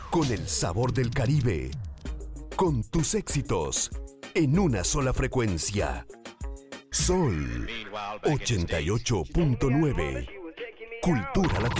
con el sabor del Caribe, con tus éxitos en una sola frecuencia. Sol 88.9. Cultura Latina.